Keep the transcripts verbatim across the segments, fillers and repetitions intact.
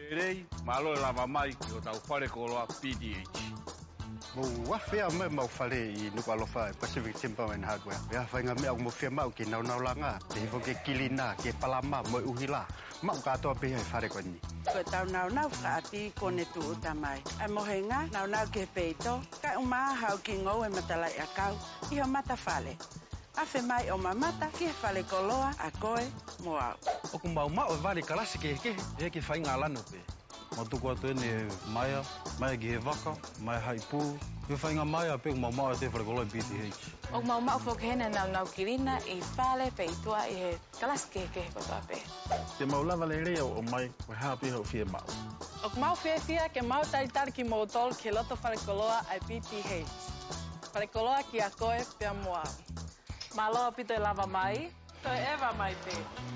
Rei, malo lava mai ki o tau whare koloa P D H. Mo wa fea me mau whare I nuku alofa Pacific Timber and Hardware. Ia whainga mea mo fea mau ki nau nau langa. Te hifo ke kilina, ke palama, mo uhila. Mau katoa pehe whare koni. Ko tau nau nau whaati kone tu utamai. Ai mohenga, nau nau ke peito. Kai umaa hau ki ngau e matalai a kau. Iho mata whale. Afe mai o mamata ki he whale koloa a koe mo au. Oku mau mau e wale kalasi ke ke. E ke whainga alano pe. Mo tuku atu ene maia, maia ki he waka, maia haipū. He whainga maia pe mau mau te whare koloa P D H. O mau mau whokehena nau nau kirina I whale peitua I he kalasi ke ke he kotoa pe. Te mau lava le rea o mai, koe hapi hau fia mau. O mau fia fia ke mau taritari ki mau tol ke loto whare koloa ai P T H. Whare koloa ki a koe pia moa. Maloa pito e lava mai, to e ewa mai pe.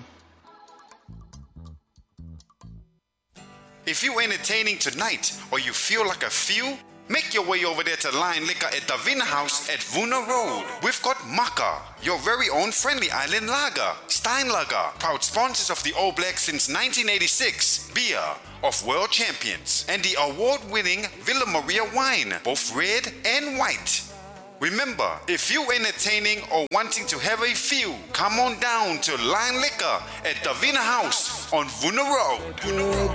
If you're entertaining tonight or you feel like a few, make your way over there to Lion Liquor at Davina House at Vuna Road. We've got Maka, your very own friendly island lager. Steinlager, proud sponsors of the All Blacks since nineteen eighty-six. Beer of world champions. And the award-winning Villa Maria wine, both red and white. Remember, if you're entertaining or wanting to have a few, come on down to Lion Liquor at Davina House on Vuna Road.